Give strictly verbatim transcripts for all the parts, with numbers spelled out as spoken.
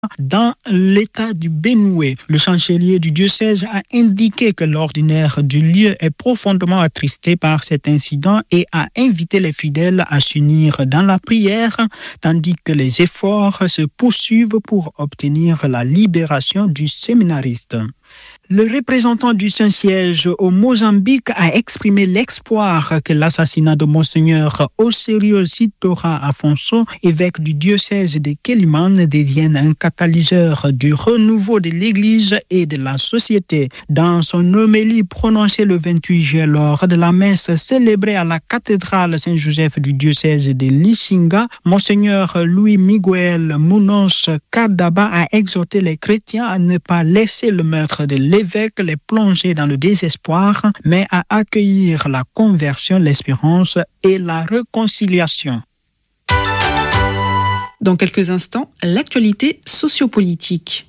dans l'état du Benue. Le chancelier du diocèse a indiqué que l'ordinaire du lieu est profondément attristé par cet incident et a invité les fidèles à s'unir dans la prière, tandis que les efforts se poursuivent pour obtenir la libération du séminariste. Le représentant du Saint-Siège au Mozambique a exprimé l'espoir que l'assassinat de Monseigneur Ocério Sitora Afonso, évêque du diocèse de Quelimane, devienne un catalyseur du renouveau de l'Église et de la société. Dans son homélie prononcée le vingt-huit juillet lors de la messe célébrée à la cathédrale Saint-Joseph du diocèse de Lichinga, Monseigneur Louis Miguel Munoz Cardaba a exhorté les chrétiens à ne pas laisser le meurtre de l'évêque les plonger dans le désespoir, mais à accueillir la conversion, l'espérance et la réconciliation. Dans quelques instants, l'actualité sociopolitique.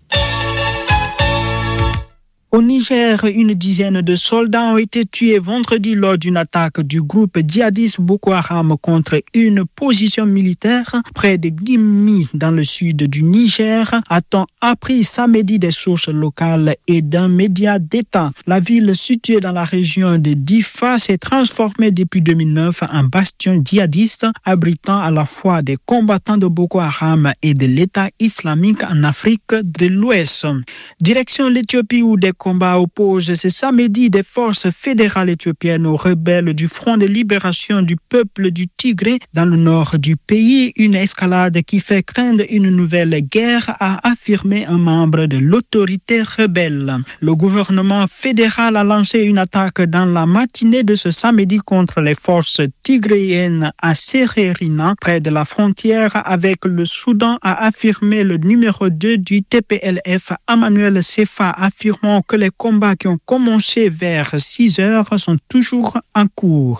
Au Niger, une dizaine de soldats ont été tués vendredi lors d'une attaque du groupe djihadiste Boko Haram contre une position militaire près de Gimmi, dans le sud du Niger, a-t-on appris samedi des sources locales et d'un média d'État. La ville située dans la région de Difa s'est transformée depuis deux mille neuf en bastion djihadiste, abritant à la fois des combattants de Boko Haram et de l'État islamique en Afrique de l'Ouest. Direction l'Éthiopie où des combats opposent ce samedi des forces fédérales éthiopiennes aux rebelles du Front de libération du peuple du Tigré dans le nord du pays, une escalade qui fait craindre une nouvelle guerre, a affirmé un membre de l'autorité rebelle. Le gouvernement fédéral a lancé une attaque dans la matinée de ce samedi contre les forces tigréennes à Sererina, près de la frontière avec le Soudan, a affirmé le numéro deux du T P L F, Emmanuel Sefa, affirmant que les combats qui ont commencé vers six heures sont toujours en cours.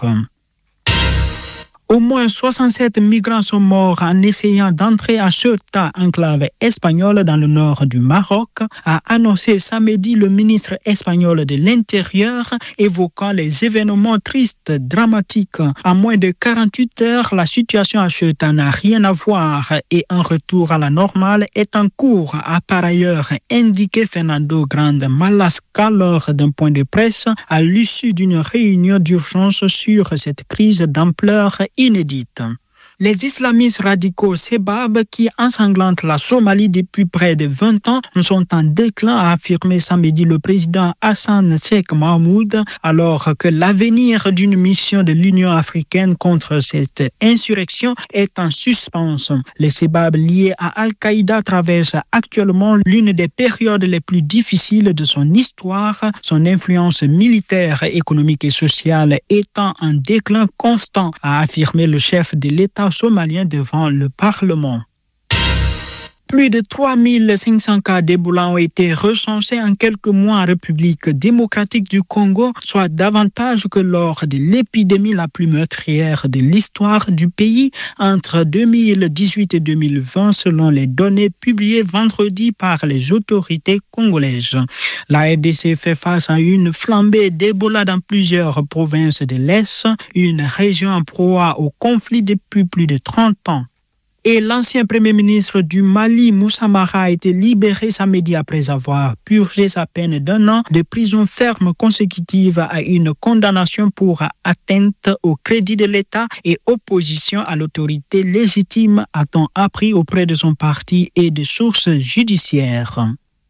Au moins soixante-sept migrants sont morts en essayant d'entrer à Ceuta, enclave espagnole dans le nord du Maroc, a annoncé samedi le ministre espagnol de l'Intérieur, évoquant les événements tristes, dramatiques. En moins de quarante-huit heures, la situation à Ceuta n'a rien à voir et un retour à la normale est en cours, a par ailleurs indiqué Fernando Grande Malasca lors d'un point de presse à l'issue d'une réunion d'urgence sur cette crise d'ampleur inédite. Les islamistes radicaux Sebab, qui ensanglantent la Somalie depuis près de vingt ans, sont en déclin, a affirmé samedi le président Hassan Sheikh Mahmoud, alors que l'avenir d'une mission de l'Union africaine contre cette insurrection est en suspens. Les Sebab liés à Al-Qaïda traversent actuellement l'une des périodes les plus difficiles de son histoire, son influence militaire, économique et sociale étant en déclin constant, a affirmé le chef de l'État somalien devant le Parlement. Plus de trois mille cinq cents cas d'Ebola ont été recensés en quelques mois en République démocratique du Congo, soit davantage que lors de l'épidémie la plus meurtrière de l'histoire du pays entre deux mille dix-huit et deux mille vingt, selon les données publiées vendredi par les autorités congolaises. La R D C fait face à une flambée d'Ebola dans plusieurs provinces de l'Est, une région en proie au conflit depuis plus de trente ans. Et l'ancien premier ministre du Mali, Moussa Mara, a été libéré samedi après avoir purgé sa peine d'un an de prison ferme consécutive à une condamnation pour atteinte au crédit de l'État et opposition à l'autorité légitime, a-t-on appris auprès de son parti et de sources judiciaires.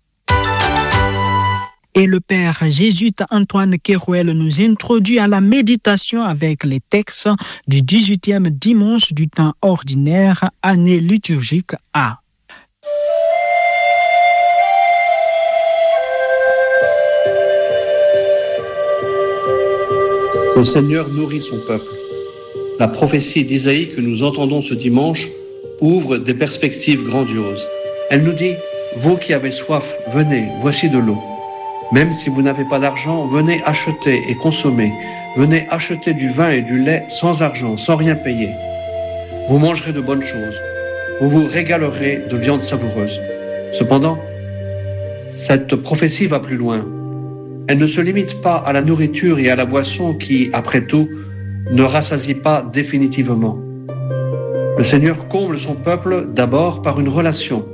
Et le père jésuite Antoine Kérouel nous introduit à la méditation avec les textes du dix-huitième dimanche du temps ordinaire, année liturgique A. Le Seigneur nourrit son peuple. La prophétie d'Isaïe que nous entendons ce dimanche ouvre des perspectives grandioses. Elle nous dit « Vous qui avez soif, venez, voici de l'eau. Même si vous n'avez pas d'argent, venez acheter et consommer. Venez acheter du vin et du lait sans argent, sans rien payer. Vous mangerez de bonnes choses. Vous vous régalerez de viande savoureuse. » Cependant, cette prophétie va plus loin. Elle ne se limite pas à la nourriture et à la boisson qui, après tout, ne rassasie pas définitivement. Le Seigneur comble son peuple d'abord par une relation.